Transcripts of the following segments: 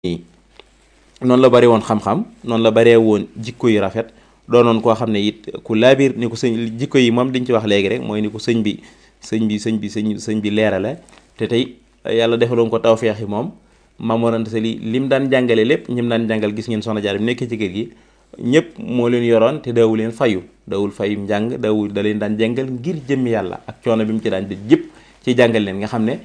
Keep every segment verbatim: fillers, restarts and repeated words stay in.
nii noonu la bari woon xam-xam noonu la baree woon jikko yu rafet doonoon koo xam ne it ku laabiir ni ko sëñ jikko yi moom dañ ci wax léegi rek mooy ni ko sëñ bi sëñ bi sëñ bi sëñ sëñ bi leerale te tey yàlla defaloon ko tawfeex yi moom Maam Mor Anta Sali lim daan jàngale lépp ñim daan jàngal gis ngeen Soxna Jaara bi nekkee ci kër gi ñëpp moo leen yoroon te daawul leen fayu daawul fayum njàng daawul da leen daan jàngal ngir jëmmi yàlla ak coono bi mu ci daan def jëpp ci jàngal leen nga xam ne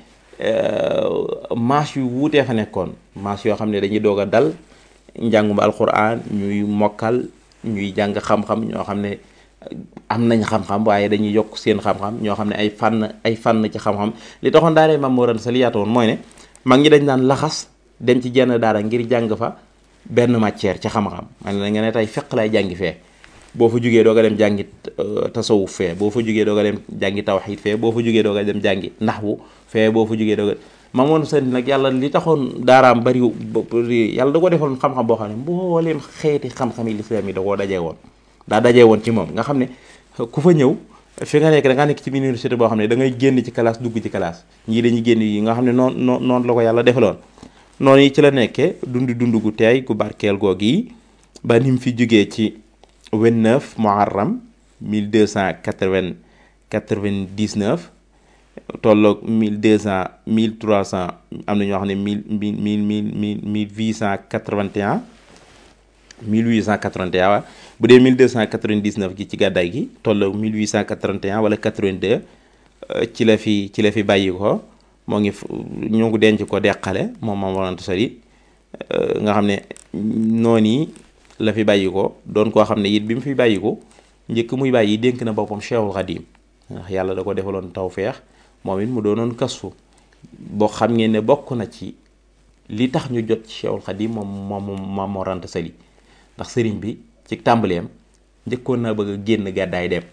maas yu wuutee fa nekkoon maas yoo xam ne dañuy doog a dal njàngum alxuraan ñuy mokkal ñuy jàng xam-xam ñoo xam ne am nañ xam-xam waaye dañuy yokk seen xam-xam ñoo xam ne ay fànn ay fànn ci xam-xam li taxoon daaree Maam Mor Anta Sali yaatu woon mooy ne mag ñi dañ daan laxas dem ci jenn daara ngir jàng fa benn matière ci xam-xam man la nga ne tey fiq lay jàngi fee boo fa jugee doog a dem jàngi tasawuf fee boo fa jugee doog a dem jàngi tawxiid fee boo fa jugee doog a dem jàngi naxwu fee boo fa jugee doog a Maam Mor Anta Sali nag yàlla li taxoon daaraam bari yàlla da ko defoon xam-xam boo xam ne mbooleem xeeti xam-xam yi lislaam yi da koo dajee woon daa dajee woon ci moom nga xam ne ku fa ñëw fi nga nekk da ngaa nekk ci université boo xam ne da ngay génn ci classe dugg ci classe ñii dañuy génn yi nga xam ne noonu noonu noonu la ko yàlla defaloon noonu yi ci la nekkee dund dund gu teey gu barkeel googu yi ba ni mu fi jógee ci vingt-neuf muharram mille deux cent quatre-vingt-dix-neuf tolloog mille deux cent mille trois cent am na ñoo xam ne mille mille mille mille mille huit cent quatre-vingt-un mille huit cent quatre-vingt-un waaw bu dee mille deux cent quatre-vingt-dix-neuf gi ci gàddaay gi tolloog mille huit cent quatre-vingt-un wala quatre-vingt-deux ci la fi ci la fi bàyyi ko moo ngi ñu ngi denc ko deqale moom Maam Mor Anta Sali nga xam ne noonu yi la fi bàyyi ko doon koo xam ne it bi mu fi bàyyi ko njëkk muy bàyyi dénk na boppam Cheikhul Khadim ndax yàlla da ko defaloon tawfeex moom it mu doonoon kasfu boo xam ngeen ne bokk na ci li tax ñu jot ci Cheikhul Khadim moom moom Maam Mor Anta Sali ndax sëriñ bi ci tàmbaleem njëkkoon naa bëgg a génn gàddaay dem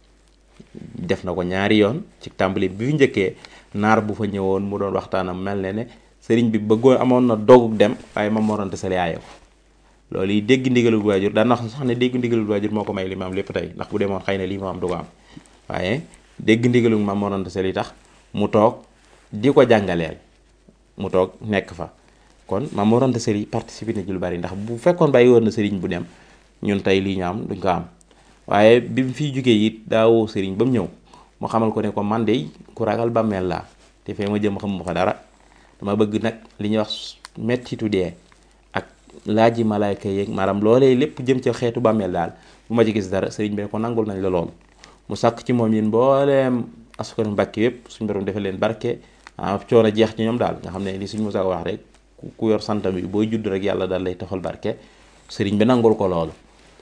def na ko ñaari yoon ci tàmbali bi fi njëkkee naar bu fa ñëwoon mu doon waxtaanam mel ne ne sëriñ bi bëggoon amoon na dogug dem waaye Maam Mor Anta Sali aaye ko loolu yi dégg ndigalul waajur daan wax sax ne dégg ndigalul waajur moo ko may li ma am lépp tey ndax bu demoon xëy na lii ma am du ko am waaye dégg ndigalul Maam Mor Anta Sali tax mu toog di ko jàngaleel mu toog nekk fa kon Maam Mor Anta Sali participé na ci lu bari ndax bu fekkoon bàyyi woon na sëriñ bu dem ñun tey lii ñu am duñ ko am waaye bi mu fiy jógee it daawoo sëriñ ba mu ñëw mu xamal ko ne ko man de ku ragal bàmmeel laa te fee ma jëm xam ma fa dara dama bëgg nag li ñuy wax mettitu dee ak laaji malaayka yeeg maanaam loolee lépp jëm ca xeetu bàmmeel daal bu ma ci gis dara sëriñ bi ne ko nangul nañ la loolu mu sàkk ci moom yéen mbooleem askan Mbàkke yépp suñu borom defal leen barke ah coono jeex ci ñoom daal nga xam ne li suñu Musaa wax rek ku yor santam bi booy judd rek yàlla daal lay taxal barke sëriñ bi nangul ko loolu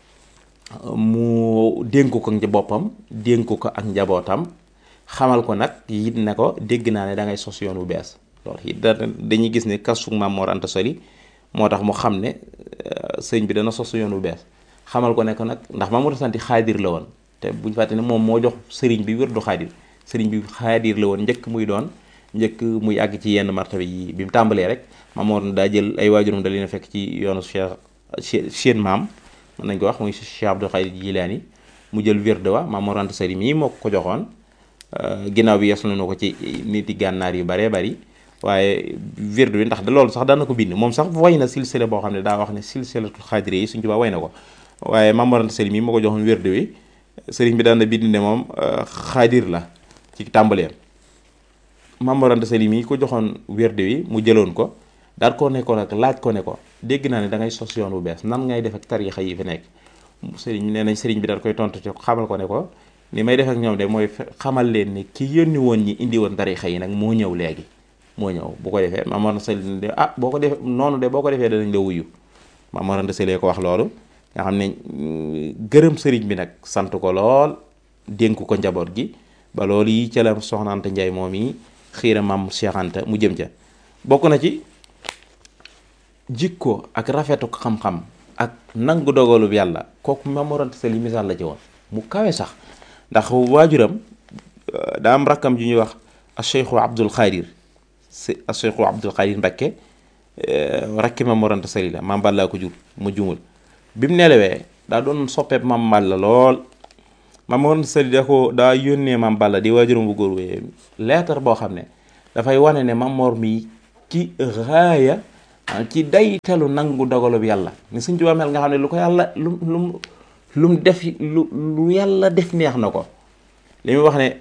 mu dénk ko ak boppam dénk ko ak njabootam xamal ko nag it ne ko dégg naa ne da ngay sos yoon wu bees loolu it dañuy gis ne kasu Maam Mor Anta Sali moo tax mu xam ne sëñ bi dana sos yoon wu bees xamal ko ne ko nag ndax Maam Mor Anta Sali xaadir la woon te buñu fàtte ne moom moo jox sëriñ bi wér du xaadir sëriñ bi xaadir la woon njëkk muy doon njëkk muy àgg ci yenn martaba yi bi mu tàmbalee rek Maam Mor daa jël ay waajuram da leen a fekk ci yoonu Cheikh seen maam mën nañ ko wax muy Cheikh Abdul Xaadir Jilaani mu jël wérde wa Maam Mor Anta Sali mii moo ko joxoon ginnaaw bi yes na ko ci nit yi gànnaar yu baree bari waaye wérde bi ndax da loolu sax daan na ko bind moom sax way na silsila boo xam ne daa wax ne silsilatul xaadire yi suñ ci ba way na ko waaye Maam Mor Anta Sali mii moo ko joxoon wérde wi sëriñ bi daan na bind ne moom xaadir la ci tàmbaleem Maam Mor Anta Sali mii ko joxoon wérde wi mu jëloon ko daal koo nekkoon ak laaj ko ne ko dégg naa ne da ngay sos yoon bu bees nan ngay def ak tariixa yi fi nekk sëriñ nee nañ sëriñ bi daal koy tontu ci xamal ko ne ko ni may def ak ñoom de mooy xamal leen ni ki yónni woon ñi indi woon tariixa yi nag moo ñëw léegi moo ñëw bu ko defee Maam Mor Anta Sali de ah boo ko defee noonu de boo ko defee danañ la wuyu Maam Mor Anta Sali ko wax loolu nga xam ne gërëm sëriñ bi nag sant ko lool dénk ko njaboot gi ba loolu yi ca la Soxna Anta Njaay moom yi xiira Maam Cheikh Anta mu jëm ca bokk na ci jikko ak rafetu xam-xam ak nangu dogalub yàlla kooku Maam Mor Anta Sali misaal la ci woon mu kawe sax ndax waajuram daa am rakkam ju ñuy wax a Cheikhu Abdul Xaadir a Cheikhu Abdul Xaadir Mbakke rakki Maam Mor Anta Sali la Maam Balla ko jur mu jumul bi mu nelawee daa doon soppeeb Maam Balla lool Maam Mor Anta Sali da ko daa yónnee Maam Balla di waajuram bu góor wee leetar boo xam ne dafay wane ne Maam Mor mi ci raaya ci daytalu nangu dogalub yàlla ni Sëñ Tuubaa mel nga xam ne lu ko yàlla lu lu lu mu def lu lu yàlla def neex na ko li muy wax ne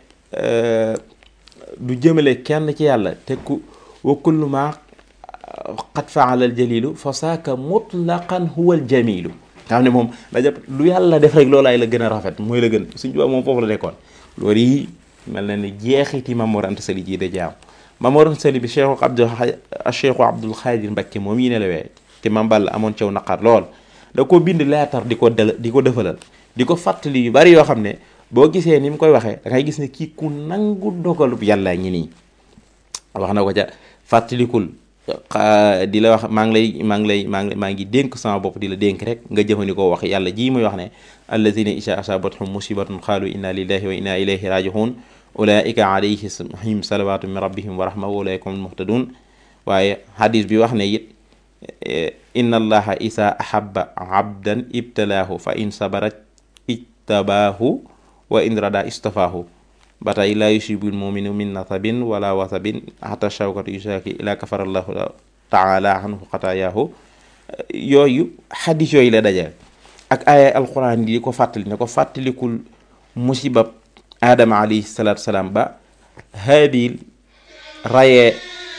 du jëmale kenn ci yàlla te ku wa kullu ma qad faala al jalilu fa saaka mutlaqan huwa al jamilu nga xam ne moom da jàpp lu yàlla def rek loolaay la gën a rafet mooy la gën Sëñ Tuubaa moom foofu la nekkoon loolu yi mel na ni jeexiti Maam Mor Anta Sali ji da jaam Maam Mor Anta Sali bi Cheikh Abdou Cheikh Abdoul Khadir Mbacké moom yi nelawee te Maam Balla amoon caw naqar lool da ko bind leetar di ko del di ko defalal di ko fàttali yu bari yoo xam ne boo gisee ni mu koy waxee da ngay gis ne kii ku nangu dogalub yàlla ñi nii wax na ko ca fàttalikul di la wax maa ngi lay maa ngi lay maa ngi maa ngi dénk sama bopp di la dénk rek nga jëfandikoo wax yàlla ji muy wax ne allazina isha asabathum musibatun qalu inna lillahi wa inna ilayhi raji'un ulaika alayhim salawatu min rabbihim wa rahma wa ulaika humul muhtadun waaye hadis bi wax ne it inna allaha isa ahabba abdan ibtalaahu fa in sabara ijtabaahu wa in rada istafaahu ba tey laa yusibul muminu min nasabin wala wasabin hatta shawkatu yusaki ila kafarallahu taala anhu xataayaahu yooyu xadis yooyu la daje ak aaya alquran yi di ko fàttali ne ko fàttalikul musibab aadama alayhi salaatu salaam ba haabil rayee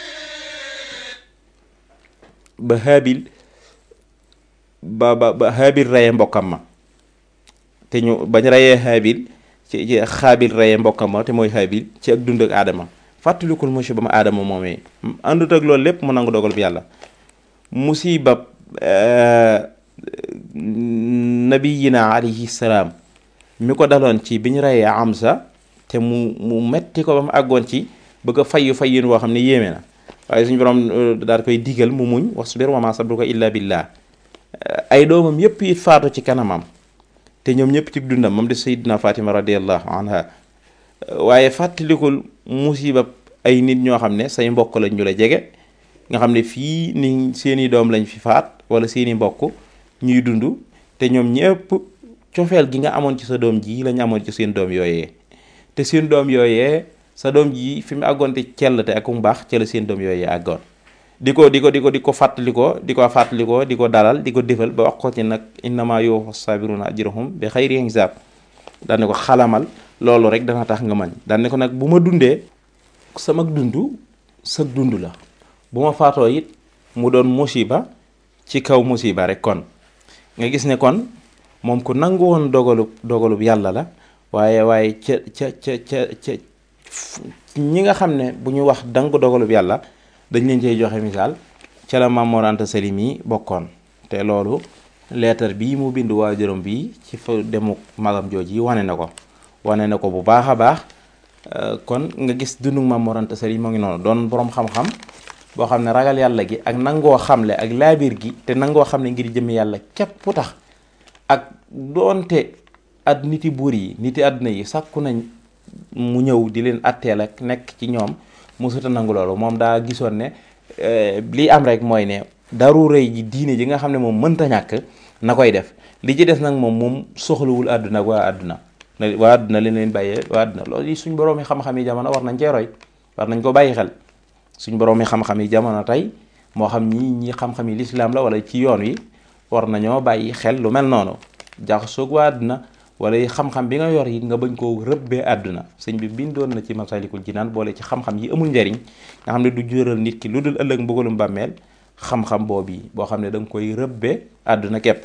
ba haabil ba ba ba haabil rayee mbokkam ma te ñu bañ rayee haabil ci ci xaabil rayee mbokkam ma te mooy haabil ci ak dund ak aadama fàttalikul musiba ma aadama moomee àndut ak loolu lépp mu nangu dogal bi yàlla musiba nabiyina alayhi salaam mi ko daloon ci bi ñu rayee Amsa te mu mu metti ko ba mu àggoon ci bëgg a fayyu fayyin woo xam ne yéeme na waaye suñu borom daal koy digal mu muñ wasbir wa ma sabruka illa billah ay doomam yépp it faatu ci kanamam te ñoom ñëpp ci dundam moom de Sayyidina Fatima radiyallahu anha waaye fàttalikul musiba ay nit ñoo xam ne say mbokk lañ ñu la jege nga xam ne fii ni seeni doom lañ fi faat wala seeni mbokk ñuy dund te ñoom ñëpp cofeel gi nga amoon ci sa doom ji lañ amoon ci seen doom yooyee te seen doom yooyee sa doom ji fi mu àggoon te cell te ak mu baax ci la seen doom yooyee àggoon di ko di ko di ko di ko fàttalikoo di ko fàttalikoo di ko dalal di ko defal ba wax ko ci nag innama yuwaffa sabiruna ajrahum bi xayri hisaab daan ne ko xalamal loolu rek dana tax nga mañ daan ne ko nag bu ma dundee sama dund sa dund la bu ma faatoo it mu doon musiba ci kaw musiba rek kon nga gis ne kon moom ku nangu woon dogalub dogalub yàlla la waaye waaye ca ca ca ca ca ñi nga xam ne bu ñu wax dangu dogalub yàlla dañ leen cey joxe misaal ca la Maam Mor Anta Sali mi bokkoon te loolu leetar bii mu bind waajuram bii ci fa demuk magam jooji wane na ko wane na ko bu baax a baax kon nga gis dundug Maam Mor Anta Sali moo ngi noonu doon boroom xam-xam boo xam ne ragal yàlla gi ak nangoo xamle ak laabir gi te nangoo xam ne ngir jëmmi yàlla képp tax ak doonte at niti buur yi niti àdduna yi sàkku nañ mu ñëw di leen atteel ak nekk ci ñoom musuta nangu loolu moom daa gisoon ne lii am rek mooy ne daru rëy ji diine ji nga xam ne moom mënta ñàkk na koy def li ci des nag moom moom soxlawul àdduna ak waa àdduna waa àdduna leen leen bàyyee waa àdduna loolu yi suñ boroomi xam-xam yi jamono war nañ cee roy war nañ ko bàyyi xel suñ boroomi xam-xam yi jamono tey moo xam ñi ñi xam-xam yi lislaam la wala ci yoon wi war nañoo bàyyi xel lu mel noonu jaxasoog waa àdduna wala xam-xam bi nga yor yi nga bañ koo rëbbee àdduna sëñ bi bindoon na ci Masaalikul Jinaan boole ci xam-xam yi amul njariñ nga xam ne du jural nit ki lu dul ëllëg mbugalum bàmmeel xam-xam boobu boo xam ne da nga koy rëbbee àdduna képp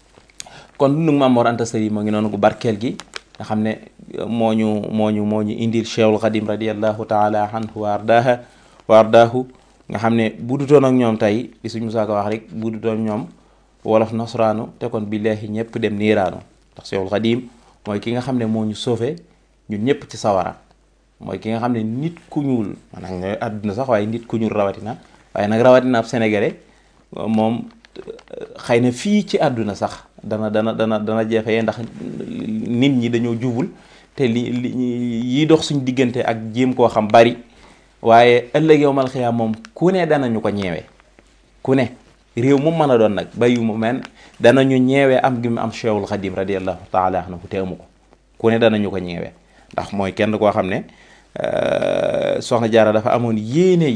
kon dundug Maam Mor Anta Sali moo ngi noonu gu barkeel gi nga xam ne moo ñu moo ñu moo ñu indil Cheikhul Xadim radiyallahu taala anhu wa ardaaha wa ardaahu nga xam ne bu dutoon ak ñoom tey li suñ Musaa Ka wax rek bu dutoon ñoom wolof nasraanu te kon billaahi ñëpp dem niiraanu ndax Cheikhul Xadim mooy ki nga xam ne moo ñu sauvé ñun ñëpp ci sawara mooy ki nga xam ne nit ku ñuul maanaam nga àdduna sax waaye nit ku ñuul rawatina waaye nag rawatina ab sénégalais moom xëy na fii ci àdduna sax dana dana dana dana jafee ndax nit ñi dañoo jubul te li li yi dox suñ diggante ak jéem koo xam bari waaye ëllëg yowmal xiyaam moom ku ne danañu ko ñeewee ku ne réew mu mën a doon nag bayu mu men danañu ñeewee am gi mu am Cheikhul Xadim radiyallahu taala anhu te amu ko ku ne danañu ko ñeewee ndax mooy kenn koo xam ne soxna Jaara dafa amoon yéene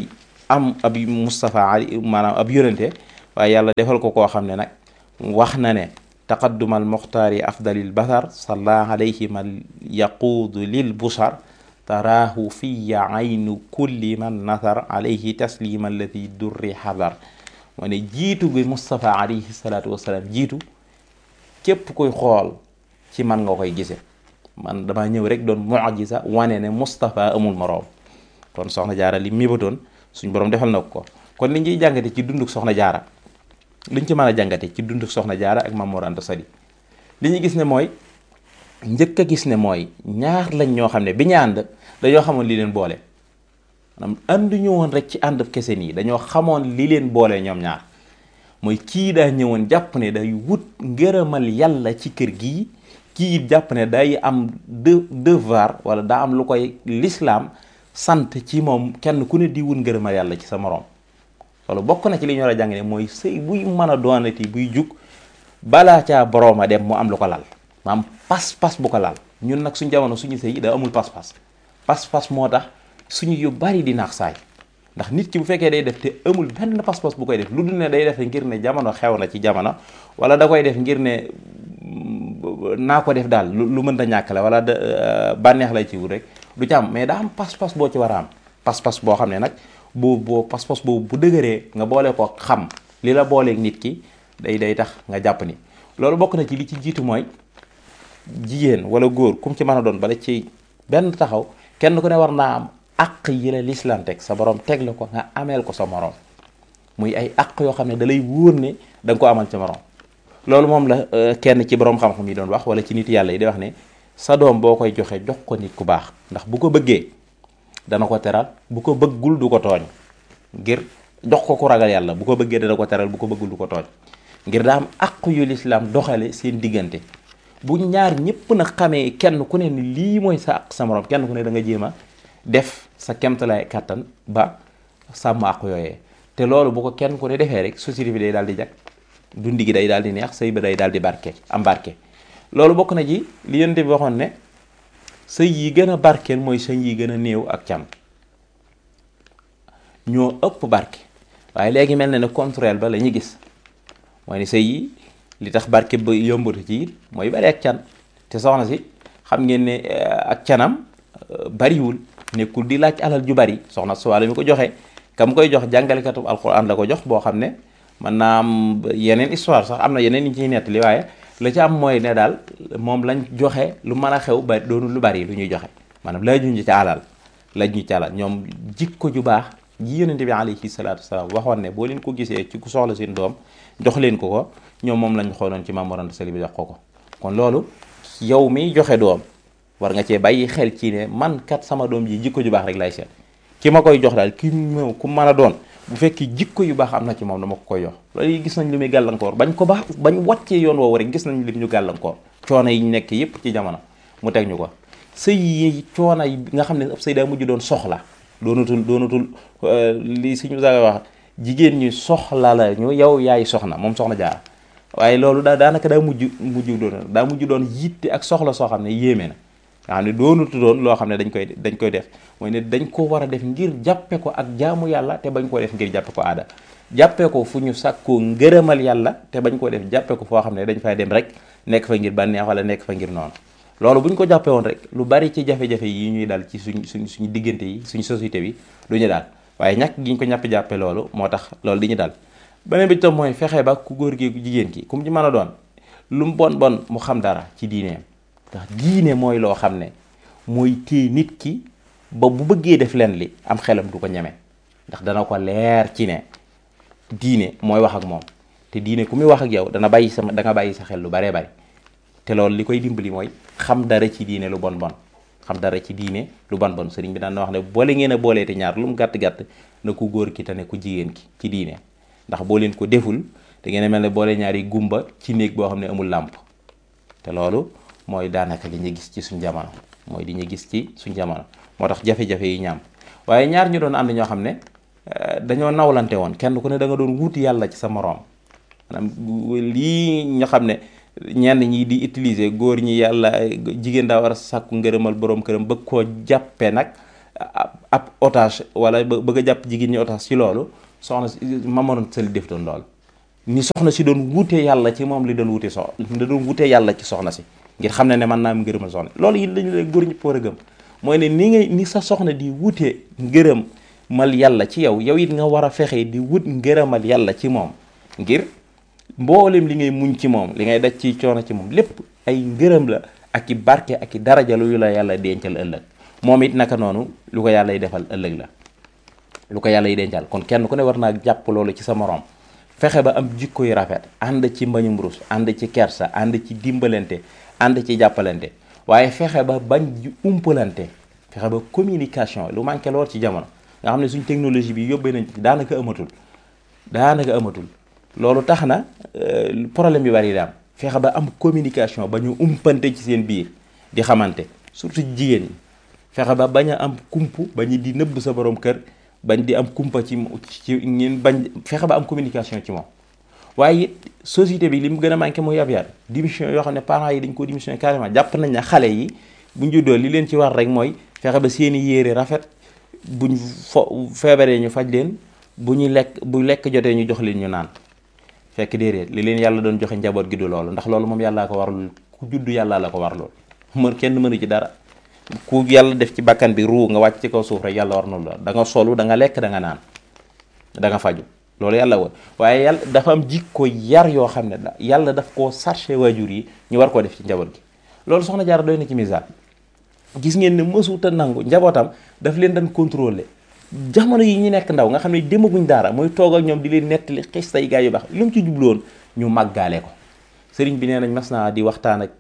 am ab Mustafa ali maanaam ab yonente waaye yàlla defal ko koo xam ne nag wax na ne taqaddumal muxtaari afdalil basar salla alayhi man yaquudu lil busar taraahu fiya aynu kulli man nasar alayhi taslima alladi durri xadar moo ne jiitu gi Mustafa alayhi salaatu wasalaam jiitu képp koy xool ci man nga koy gise man dama ñëw rek doon mu'jiza wane ne Mustafa amul moroom kon soxna jaara li mébatoon suñ borom defal na ko kon li ñuy jàngate ci dunduk soxna jaara liñ ci mën a jàngate ci dunduk soxna jaara ak Maam Mor Anta Sali li ñu gis ne mooy njëkk a gis ne mooy ñaar lañ ñoo xam ne bi ñu ànd dañoo xamoon li leen boole maanaam ànduñu woon rek ci ànd kese nii dañoo xamoon li leen boole ñoom ñaar mooy kii daa ñëwoon jàpp ne day wut ngërëmal yàlla ci kër gii kii it jàpp ne day am de devoir wala daa am lu koy lislaam sant ci moom kenn ku ne di wut ngërëmal yàlla ci sa moroom loolu bokk na ci li ñu war a jàng ne mooy sëy buy mën a doonati buy jug balaa caa boroom a dem mu am lu ko lal maam pas-pas bu ko lal ñun nag suñ jamono suñu sëy da amul pas-pas pas-pas moo tax suñu yu bari di naax saay ndax nit ki bu fekkee day def te amul benn pas-pas bu koy def lu dul ne day def ngir ne jamono xew na ci jamono wala da koy def ngir ne naa ko def daal lu mën ta ñàkk la wala bànneex lay ci wut rek du ci am mais daa am pas-pas boo ci war a am pas-pas boo xam ne nag boo boo pas-pas boobu bu dëgëree nga boole ko xam li la booleeg nit ki day day tax nga jàpp ni loolu bokk na ci li ci jiitu mooy jigéen wala góor kum ci mën a doon bala ci benn taxaw kenn ku ne war naa am àq yi la lislaam teg sa borom teg la ko nga ameel ko sa morom muy ay àq yoo xam ne da lay wóor ne da nga ko amal sa morom loolu moom la kenn ci borom xam-xam yi doon wax wala ci nit yàlla yi di wax ne sa doom boo koy joxe jox ko nit ku baax ndax bu ko bëggee dana ko teral bu ko bëggul du ko tooñ ngir jox ko ku ragal yàlla bu ko bëggee dana ko teral bu ko bëggul du ko tooñ ngir daa am àq yu lislaam doxale seen diggante bu ñaar ñëpp na xamee kenn ku ne ni lii mooy sa àq sa morom kenn ku ne da nga jéem a def sa kemtalaay kàttan ba sàmm àq yooyee te loolu bu ko kenn ku ne defee rek société bi day daal di jag dundi gi day daal di neex sëy ba day daal di barke am barke loolu bokk na ci li Yonent bi waxoon ne sëy yi gën a barkeel mooy sëy yi gën a néew ak can ñoo ëpp barke waaye léegi mel na ne contraire ba la ñuy gis mooy ne sëy yi li tax barke ba yombatu ci it mooy bari ak can te soxna si xam ngeen ne ak canam bariwul nekkul di laaj alal ju bari soxna su wàlla mi ko joxe kam koy jox jàngalekatu alxuraan la ko jox boo xam ne mën naa am yeneen histoire sax am na yeneen ñu ciy nettali waaye la ci am mooy ne daal moom lañ joxe lu mën a xew ba doonul lu bari lu ñuy joxe maanaam laajuñ ci alal laajuñ ci alal ñoom jikko ju baax ji Yonent bi alayhi salaatu wasalaam waxoon ne boo leen ko gisee ci ku soxla seen doom jox leen ko ko ñoom moom lañ xooloon ci Maam Mor Anta Sali bi jox ko ko kon loolu yow mi joxe doom war nga cee bàyyi xel ci ne man kat sama doom ji jikko ju baax rek lay seet ki ma koy jox daal ki mu ku mën a doon bu fekkee jikko yu baax am na ci moom dama ko koy jox loolu gis nañ lu muy gàllankoor bañ ko baax bañ wàccee yoon woowu rek gis nañ li ñu gàllankoor coono yi ñu nekk yépp ci jamono mu teg ñu ko sëy yi coono yi nga xam ne ab sëy daa mujj doon soxla doonatul doonatul li suñu saga wax jigéen ñi soxla la ñu yow yaay soxna moom soxna Jaara waaye loolu daa daanaka daa mujj mujj doon daa mujj doon yitte ak soxla soo xam ne yéeme na nga xam ne doonatu doon loo xam ne dañ koy dañ koy def mooy ne dañ ko war a def ngir jàppe ko ak jaamu yàlla te bañ koo def ngir jàppe ko aada jàppe ko fu ñu sàkkoo ngërëmal yàlla te bañ koo def jàppe ko foo xam ne dañ fay dem rek nekk fa ngir bànneex wala nekk fa ngir noonu loolu bu ñu ko jàppe woon rek lu bari ci jafe-jafe yi ñuy dal ci suñ suñ suñu diggante yi suñu société bi du ñu daal waaye ñàkk gi ñu ko ñàpp jàppe loolu moo tax loolu di ñu dal beneen bi tam mooy fexe ba ku góor gi jigéen ki ku mu ci mën a doon lu mu bon bon mu xam dara ci diineem ndax diine mooy loo xam ne mooy téye nit ki ba bu bëggee def leen li am xelam du ko ñeme ndax dana ko leer ci ne diine mooy wax ak moom te diine ku muy wax ak yow dana bàyyi sama da nga bàyyi sa xel lu baree bari te loolu li koy dimbali mooy xam dara ci diine lu bon bon xam dara ci diine lu bon bon sëriñ bi daan na wax ne boole ngeen a boolee te ñaar lu mu gàtt gàtt na ku góor ki te ne ku jigéen ki ci diine ndax boo leen ko deful da ngeen a mel ne boole ñaari gumba ci néeg boo xam ne amul làmp te loolu mooy daanaka li ñu gis ci suñ jamono mooy li ñu gis ci suñ jamono moo tax jafe-jafe yi ñaam waaye ñaar ñu doon ànd ñoo xam ne dañoo nawlante woon kenn ku ne da nga doon wuti yàlla ci sa moroom maanaam lii nga xam ne ñenn ñi di utiliser góor ñi yàlla jigéen daa war a sàkku ngërëmal boroom këram bëgg koo jàppe nag ab otage wala bëgg a jàpp jigéen ñi otage ci loolu soxna si Mamour Sali def doon loolu ni soxna si doon wute yàlla ci moom li doon wute sox da doon wute yàlla ci soxna si ngir xam ne ne mën naa am ngërëmal soxna loolu it lañu la góor ñëpp war a gëm mooy ne ni ngay ni sa soxna di wute ngërëm mal yàlla ci yow yow it nga war a fexe di wut ngërëmal yàlla ci moom ngir mboolem li ngay muñ ci moom li ngay daj ci coono ci moom lépp ay ngërëm la ak i barke ak i daraja lu la yàlla dencal ëllëg moom it naka noonu lu ko yàlla y defal ëllëg la lu ko yàlla y dencal kon kenn ku ne war naa jàpp loolu ci sa morom fexe ba am jikko yu rafet ànd ci mbañum rus ànd ci kersa ànd ci dimbalante ànd ci jàppalante waaye fexe ba bañ umpalante fexe ba communication lu manqué lool ci jamono nga xam ne suñ technologie bi yóbbee nañ ci daanaka amatul daanaka amatul loolu tax na problème yu bari daam fexe ba am communication ba ñu umpante ci seen biir di xamante surtout jigéen ñi fexe ba bañ a am kumpu bañ di nëbb sa borom kër bañ di am kumpa ci ci ngeen bañ fexe ba am communication ci moom waaye it société bi li mu gën a manqué mooy ab yar démission yoo xam ne parents yi dañ ko démission carrément jàpp nañ ne xale yi buñ juddoo li leen ci war rek mooy fexe ba seeni yére rafet buñ fo feebaree ñu faj leen bu ñu lekk bu lekk jotee ñu jox leen ñu naan fekk déedéet li leen yàlla doon joxe njaboot gi du loolu ndax loolu moom yàllaa ko warlul ku juddu yàllaa la ko war loolu mën kenn mënu ci dara ku yàlla def ci bakkan bi ruu nga wàcc ci kaw suuf rek yàlla war na la da nga solu da nga lekk da nga naan da nga faju loolu yàlla woon waaye yàlla dafa am jikko yar yoo xam ne yàlla daf koo sarché waajur yi ñu war koo def ci njaboot gi loolu soxna Jaara doy na ci misaal gis ngeen ne mësuta nangu njabootam daf leen daan contrôler jamono yi ñu nekk ndaw nga xam ne demaguñ daara mooy toog ak ñoom di leen nettali xis tay gaa yu baax lu mu ci jubloon ñu màggaale ko sëriñ bi nee nañ mas naa di waxtaan ak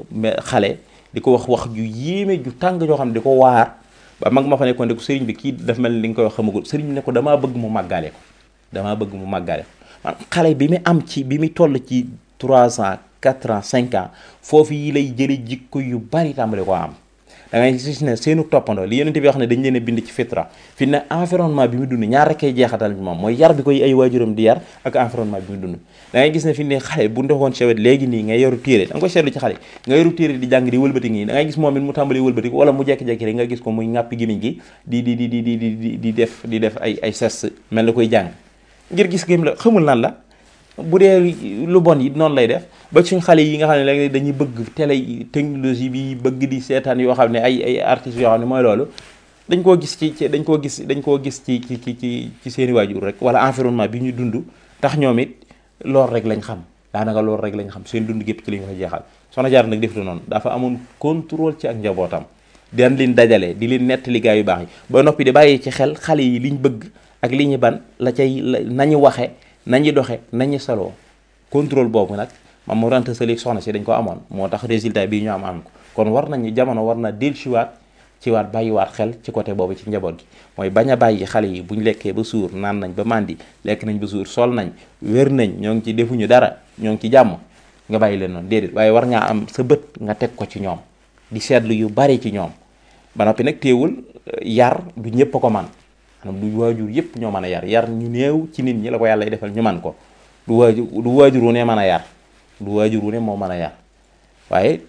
xale di ko wax wax ju yéeme ju tàng joo xam ne di ko waar ba mag ma fa nekkoon de ko sëriñ bi kii daf mel ni li nga koy wax xamagul sëriñ bi ne ko damaa bëgg mu màggaale ko damaa bëgg mu màggaale ko man xale bi mu am ci bi mu toll ci trois ans quatre ans cinq ans foofu yi lay jële jikko yu bari tàmbale ko am da ngay gis ne seenu toppandoo li yonent bi wax ne dañ leen a bind ci fitra fi ne environnement bi mu dund ñaar rek kay jeexatal bi moom mooy yar bi koy ay waajuram di yar ak environnement bi mu dund da ngay gis ne fi ne xale bu ndoxoon sewet léegi nii ngay yoru téere da nga koy seetlu ci xale nga yoru téere di jàng di wëlbati ngi da ngay gis moom it mu tàmbali wëlbati wala mu jekki-jekki rek nga gis ko muy ŋàppi gémmiñ gi di di di di di di di def di def ay ay ses mel na koy jàng ngir gis gém la xamul nan la bu dee lu bon yi noonu lay def ba suñ xale yi nga xam ne léegi dañuy bëgg télé technologie bi bëgg di seetaan yoo xam ne ay ay artistes yoo xam ne mooy loolu dañ koo gis ci dañ koo gis dañ koo gis ci ci ci ci ci seeni waajur rek wala environnement bi ñu dund tax ñoom it loolu rek lañ xam daanaka loolu rek lañ xam seen dund gépp ci lañ ko jeexal Soxna Jaara nag def na noonu dafa amoon contrôle ci ak njabootam daan leen dajale di leen nettali gaa yu baax yi ba noppi di bàyyi ci xel xale yi liñ bëgg ak li ñu ban la cay nañu waxe nañu doxe nañu saloo contrôle boobu nag Maam Mor Anta Sali soxna si dañ ko amoon moo tax résultat bii ñu am am ko kon war nañu jamono war na dellusiwaat ci waat bàyyiwaat xel ci côté boobu ci njaboot gi mooy bañ a bàyyi xale yi buñ lekkee ba suur naan nañ ba màndi lekk nañ ba suur sol nañ wér nañ ñoo ngi ci defuñu dara ñoo ngi ci jàmm nga bàyyi leen noonu déedéet waaye war ngaa am sa bët nga teg ko ci ñoom di seetlu yu bari ci ñoom ba noppi nag teewul yar du ñëpp a ko man maanaam du waajur yëpp ñoo mën a yar yar ñu néew ci nit ñi la ko yàlla defal ñu man ko du waajur du waajur wu ne mën a yar du waajur wu ne moo mën a yar waaye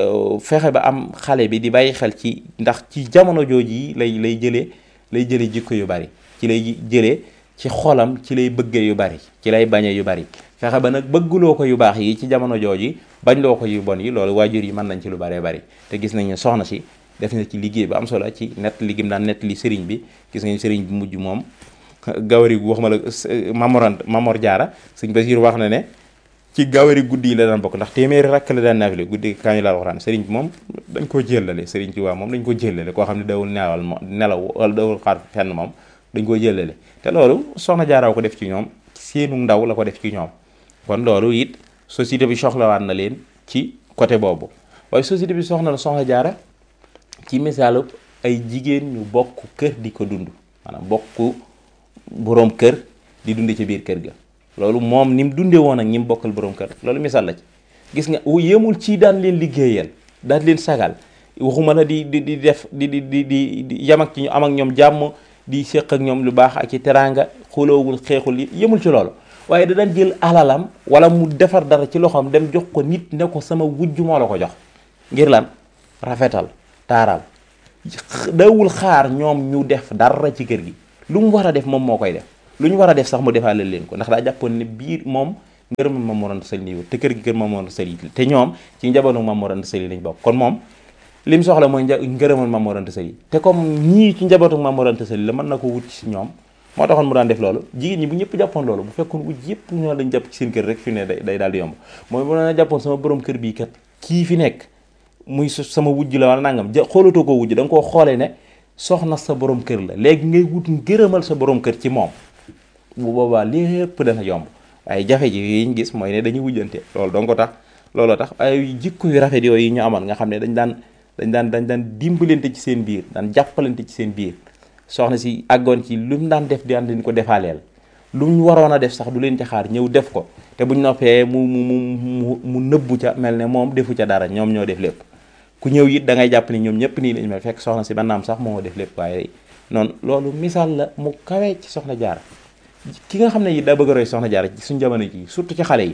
fexe ba am xale bi di bàyyi xel ci ndax ci jamono jooju yi lay lay jëlee lay jëlee jikko yu bari ci lay jëlee ci xolam ci lay bëggee yu bari ci lay bañee yu bari fexe ba nag bëgguloo ko yu baax yi ci jamono jooju bañ loo ko yu bon yi loolu waajur yi mën nañ ci lu baree bari te gis nañ ne soxna si def na ci liggéey bu am solo ci nett li gim daan nett li sëriñ bi gis nañ sëriñ bi mujj moom gawari gu wax ma la Mamor Mamor Jaara sëñ Basiir wax na ne ci gawari guddi yi la daan bokk ndax téeméeri rakk la daan naafile guddi kañu laa waxtaan sëriñ bi moom dañ koo jëllale sëriñ ci waa moom dañ ko jëllale koo xam ne dawul nelawal moom nelaw wala dawul xaar fenn moom dañ koo jëllale te loolu soxna Jaara ko def ci ñoom seenu ndaw la ko def ci ñoom kon loolu it société bi soxlawaat na leen ci côté boobu waaye société bi soxna la soxna Jaara ci misaalu ay jigéen ñu bokk kër di ko dund maanaam bokk boroom kër di dund ci biir kër ga loolu moom ni mu dundee woon ak ñi mu bokkal boroom kër loolu misaal la ci gis nga yemul ci daan leen liggéeyal daan leen sagal waxuma la di di di def di di di di yam ak ci ñu am ak ñoom jàmm di séq ak ñoom lu baax ak ci teraanga xuloowul xeexul yemul ci loolu waaye da daan jël alalam wala mu defar dara ci loxoom dem jox ko nit ne ko sama wujj moo la ko jox ngir lan rafetal taaral dawul xaar ñoom ñu def dara ci kër gi lu mu war a def moom moo koy def lu ñu war a def sax mu defaale leen ko ndax daa jàppoon ne biir moom ngërëmal Maam Mor Anta Sali nii te kër gi kër Maam Mor Anta Sali te ñoom ci njabootu Maam Mor Anta Sali lañ bokk kon moom lim soxla mooy ngërëmal Maam Mor Anta Sali te comme ñii ci njabootu Maam Mor Anta Sali la mën na ko wut ci ñoom moo taxoon mu daan def loolu jigéen ñi bu ñëpp jàppoon loolu bu fekkoon wujj yëpp ñoo lañ jàpp ci seen kër rek fi ne day day daal di yomb mooy bu na jàppoon sama borom kër bii kat kii fi nekk muy sama wujj la wala nangam ja xoolatoo koo wujj da nga koo xoolee ne soxna sa borom kër la léegi ngay wut ngërëmal sa borom kër ci moom bu boobaa lépp dana yomb waaye jafe ji yi ñu gis mooy ne dañuy wujjante loolu donc ko tax looloo tax ay jikko yu rafet yooyu ñu amoon nga xam ne dañ daan dañ daan dañ daan dimbalante ci seen biir daan jàppalante ci seen biir soxna si àggoon ci lu mu daan def di ànd leen ko defaaleel lu mu waroon a def sax du leen ci xaar ñëw def ko te buñ noppee mu mu mu mu nëbbu ca mel ne moom defu ca dara ñoom ñoo def lépp ku ñëw it da ngay jàpp ni ñoom ñëpp nii lañu mel fekk soxna si ba naam sax moo def lépp waaye noonu loolu misaal la mu kawee ci soxna Jaara ki nga xam ne it daa bëgg a roy soxna Jaara ci suñ jamono ji surtout ci xale yi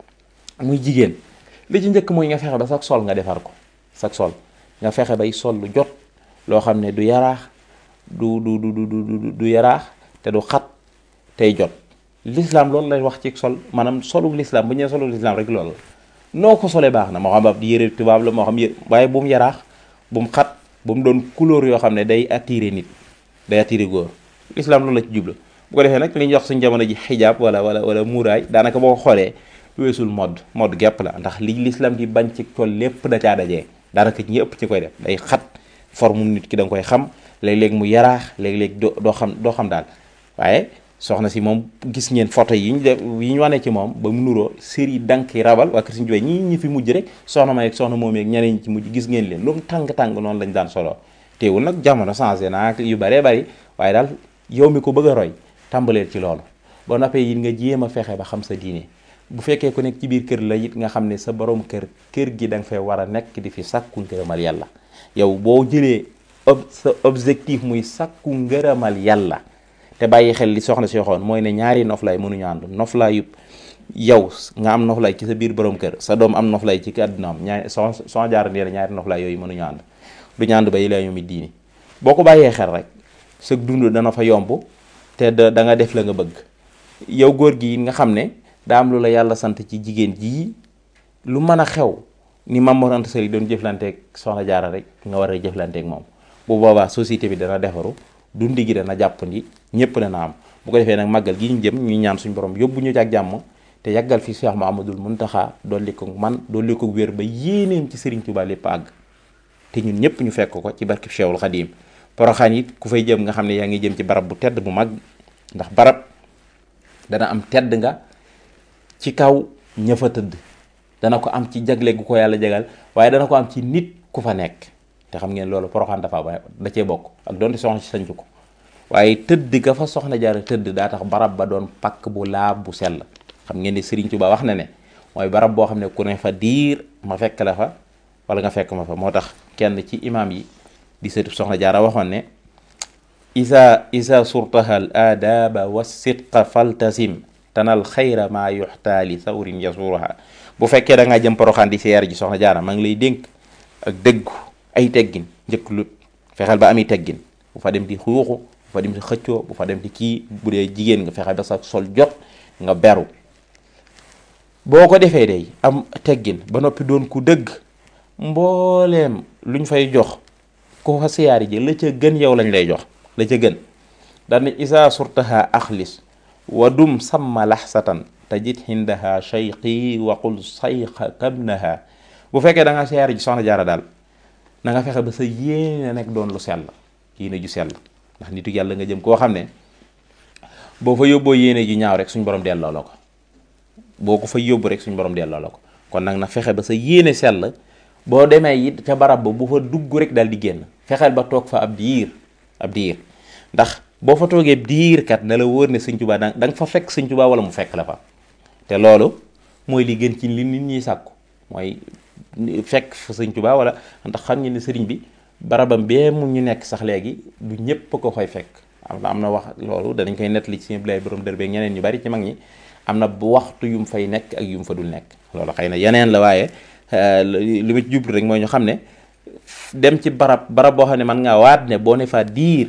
muy jigéen li ci njëkk mooy nga fexe ba sax sol nga defar ko sax sol nga fexe bay sol lu jot loo xam ne du yaraax du du du du du yaraax te du xat tey jot l'islam loolu lay wax ci sol maanaam solu l'islam bu ñu nee solu l'islam rek loolu la noo ko solee baax na moo xam ab di yëre tubaab la moo xam yë waaye bu mu yaraax bu mu xat bu mu doon couleur yoo xam ne day attiré nit day attiré góor l'islam loolu la ci jublu bu ko defee nag li ñuy wax suñ jamono ji xijaab wala wala wala muuraay daanaka boo ko xoolee weesul mode mode gépp la ndax li l'islam di bañ ci col lépp da caa dajee daanaka ñi ëpp ci koy def day xat forme nit ki da nga koy xam léeg-léeg mu yaraax léeg-léeg doo doo xam doo xam daal waaye soxna si moom gis ngeen photo yi ñu def yi ñu wane ci moom ba mu nuroo série danki rabal waa kër Sëriñ Tuubaa ñi ñi fi mujj rek soxna may ak soxna moom ak ñeneen ñi ci mujj gis ngeen leen lu mu tàng-tàng noonu lañ daan solo teewul nag jamono changé na ak yu bëree bëri waaye daal yow mi ko bëgg a roy tàmbaleel ci loolu ba noppee it nga jéem a fexe ba xam sa diine bu fekkee ku nekk ci biir kër la it nga xam ne sa borom kër kër gi da nga fay war a nekk di fi sàkku ngërëmal yàlla yow boo jëlee ob sa objectif muy sàkku ngërëmal yàlla te bàyyi xel li soxna si waxoon mooy ne ñaari noflaay mënuñu ànd noflaay yëpp yow nga am noflaay ci sa biir borom kër sa doom am noflaay ci àddunaam ñaari so soo jaar nee na ñaari noflaay yooyu mënuñu ànd du ñu ànd ba yi la yomi diini boo ko bàyyee xel rek sa dund dana fa yomb te da da nga def la nga bëgg yow góor gi nga xam ne daa am lu la yàlla sant ci jigéen jii lu mën a xew ni Maam Mor Anta Sali doon jëflanteeg soxna Jaara rek nga war a jëflanteeg moom bu boobaa société bi dana defaru dundi gi dana jàppandi ñëpp dana am bu ko defee nag màggal gi ñu jëm ñu ñaan suñu borom yóbbu ñu ci ak jàmm te yàggal fi Cheikh Mouhamadoul Mountakha dolli ko man dolli ko wér ba yéeneem ci Serigne Touba lépp àgg te ñun ñëpp ñu fekk ko ci barkeb Cheikhul Khadim Poroxaan it ku fay jëm nga xam ne yaa ngi jëm ci barab bu tedd bu mag ndax barab dana am tedd nga ci kaw ña fa tëdd dana ko am ci jagle gu ko yàlla jagal waaye dana ko am ci nit ku fa nekk te xam ngeen loolu Poroxaan dafa ba da cee bokk ak doonte soxna si sañcu ko waaye tëdd ga fa soxna Jaara tëdd daa tax barab ba doon pakk bu laab bu sell xam ngeen ni Serigne Touba wax na ne mooy barab boo xam ne ku ne fa diir ma fekk la fa wala nga fekk ma fa moo tax kenn ci imam yi di sëtub soxna Jaara waxoon ne isa isa surtaha al aadaba wa sidqa faltasim tanal xayra maa yuxtaali sawrin yasuruha bu fekkee da ngaa jëm Poroxaan di siyaar ji soxna Jaara maa ngi lay dénk ak dëggu ay teggin njëkk lut fexeel ba ami teggin bu fa dem di xuuxu bu fa dem di xëccoo bu fa dem di kii bu dee jigéen nga fexeel ba sa sol jot nga beru boo ko defee day am teggin ba noppi doon ku dëgg mbooleem luñ fay jox ko fa siyaari ji la ca gën yow lañ lay jox la ca gën daal isa surtaha axlis wa dum samma laxsatan tajid hindaha cheyqi waqul sayqa kabnaha bu fekkee da nga siyaari ji soxna Jaara daal na nga fexe ba sa yéene nekk doon lu sell yéene ju sell ndax nitu yàlla nga jëm koo xam ne boo fa yóbboo yéene ju ñaaw rek suñ borom delloo la ko boo ko fa yóbbu rek suñ borom delloo la ko kon nag na fexe ba sa yéene sell boo demee it ca barab ba bu fa dugg rek daal di génn fexeel ba toog fa ab diir ab diir ndax boo fa toogee diir kat na la wóor ne Sëñ Tuubaa da nga fa fekk Sëñ Tuubaa wala mu fekk la fa te loolu mooy li gën ci li nit ñi sàkku mooy fekk fa Sëñ Tuubaa wala ndax xam ngeen ne sëriñ bi barabam bee mu ñu nekk sax léegi du ñëpp ko fay fekk am na am na wax loolu danañ koy nettali ci Sëñ Ablaay borom dër beeg ñeneen ñu bari ci mag ñi am na bu waxtu yu mu fay nekk ak yu mu fa dul nekk loolu xëy na yeneen la waaye li ma ci jublu rek mooy ñu xam ne dem ci barab barab boo xam ne man ngaa waat ne boo ne fa diir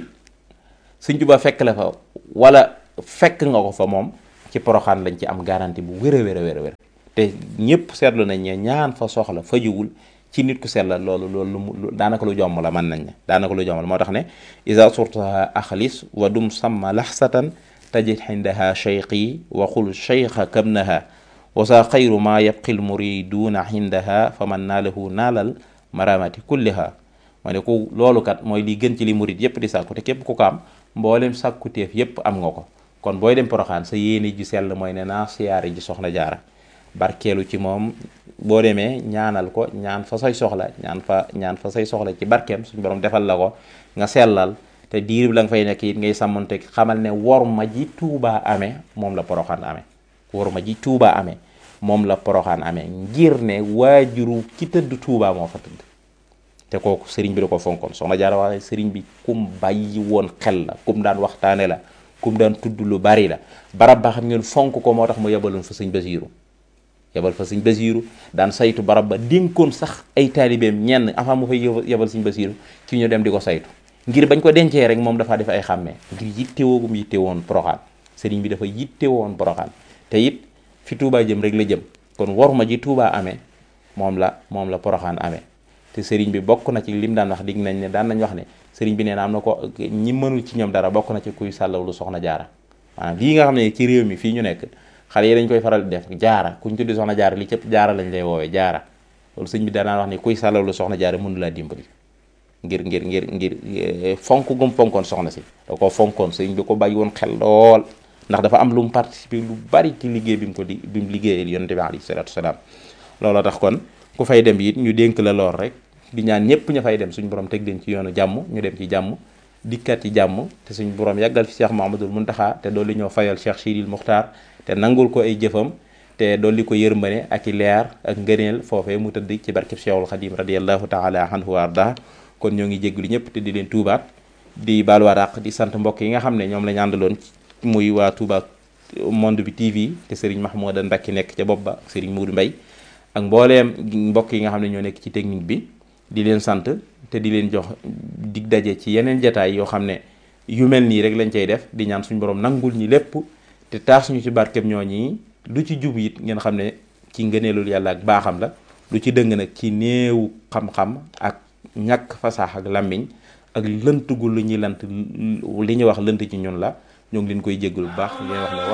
Sëñ Tuubaa fekk la fa wala fekk nga ko fa moom ci Poroxaan lañ ci am garantie bu wér a wér a wér a wér te ñëpp seetlu nañ ne ñaan fa soxla fajuwul ci nit ku sellal loolu loolu daanaka lu jomm la mën nañ ne daanaka lu jomm la moo tax ne isa surtaha axlis wa dum samma laxsatan tajid xindaha cheyqi wa qul cheyqa kabnaha wa sa xayru ma yabqil muriduuna xindaha fa man naalahu naalal maramati kulliha ma ne ku loolu kat mooy li gën ci li murid yépp di sàkku te képp ku ko am mboolem sàkkuteef yépp am nga ko kon booy dem Poroxaan sa yéene ji sell mooy ne naa siyaare ji soxna jaara barkeelu ci moom boo demee ñaanal ko ñaan fa say soxla ñaan fa ñaan fa say soxla ci barkeem suñu borom defal la ko nga sellal te diir bi la nga fay nekk it ngay sàmmonte xamal ne worma ji Tuubaa amee moom la Poroxaan amee worma ji Tuubaa amee moom la Poroxaan amee ngir ne waajuru ki tëdd Tuubaa moo fa tëdd te kooku sëriñ bi da ko fonkoon soxna jaara waaye sëriñ bi kum bàyyi woon xel la kum daan waxtaane la kum daan tudd lu bari la barab ba xam ngeen fonk ko moo tax mu yebaloon fa sëñ Basiiru yebal fa sëñ Basiiru daan saytu barab ba dénkoon sax ay taalibeem ñenn avant mu fay yebal sëñ Basiiru ci ñu dem di ko saytu ngir bañ ko dencee rek moom dafaa def ay xàmmee ngir yittewoogum yitte woon Poroxaan sëriñ bi dafa yitte woon Poroxaan te it fi Tuubaa jëm rek la jëm kon worma ji Tuubaa amee moom la moom la Poroxaan amee te sëriñ bi bokk na ci lim daan wax dig nañ ne daan nañ wax ne sëriñ bi nee na am na ko ñi mënul ci ñoom dara bokk na ci kuy sàllawlu soxna jaara maanaam lii nga xam ne ci réew mi fii ñu nekk xale yi dañ koy faral di def jaara kuñ tuddi soxna jaara li cëpp jaara lañ lay woowee jaara loolu sëñ bi danaa wax ni kuy sàllawlu soxna jaara mënu laa dimbali ngir ngir ngir ngir fonk gum fonkoon soxna si da ko fonkoon sëñ bi ko bàyyi woon xel lool ndax dafa am lu mu participer lu bari ci liggéey bi mu ko di bi mu liggéeyal yonent bi alayhi salaatu wasalaam looloo tax kon ku fay dem it ñu dénk la lool rek di ñaan ñëpp ña fay dem suñu borom teg leen ci yoonu jàmm ñu dem ci jàmm dikkat ci jàmm te suñu borom yàggal fi Cheikh Mouhamadoul Mountakha te doolu li ñoo fayal Cheikh Sidil Muxtaar te nangul ko ay jëfam te dolli ko yërmane ak i leer ak ngëneel foofee mu tëdd ci barkeb Cheikhul Khadim radiyallahu taala anhu wa arda kon ñoo ngi jégglu ñëpp te di leen tuubaat di baaluwaat àq di sant mbokk yi nga xam ne ñoom lañu àndaloon muy waa Touba Monde bi T V te Serigne Mahmoudan Mbacke nekk ca bopp ba Serigne Moudou Mbaye ak mbooleem mbokk yi nga xam ne ñoo nekk ci technique bi di leen sant te di leen jox dig daje ci yeneen jataay yoo xam ne yu mel nii rek lañ cay def di ñaan suñu borom nangul ñi lépp te taas ñu ci barkeb ñooñi lu ci jub it ngeen xam ne ci ngëneelul yàlla ak baaxam la lu ci dëng nag ci néewu xam-xam ak ñàkk fasaax ak làmmiñ ak lënt gu lu ñuy lant li ñuy wax lënt ci ñun la ñoo ngi leen koy jéggul bu baax leen wax ne